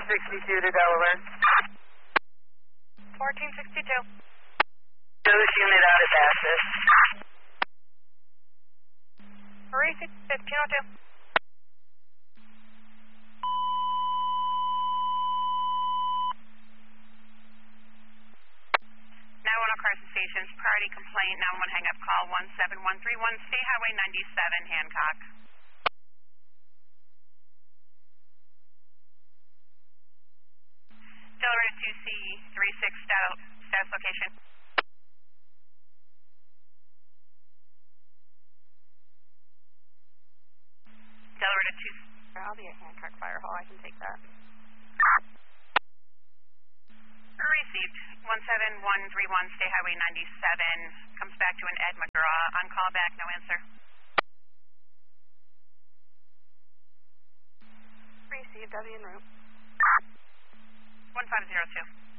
1462 to Delaware. 1462. Ghost unit out of access. Receive 1502. Carson Station, priority complaint, 911 hang up call 17131, State Highway 97, Hancock. Delaware 2C36, status location. Delaware to 2, I'll be at Hancock Fire Hall, I can take that. Received 17131, State Highway 97, comes back to an Ed McGraw, on call back, no answer. Received, W en route. 1502.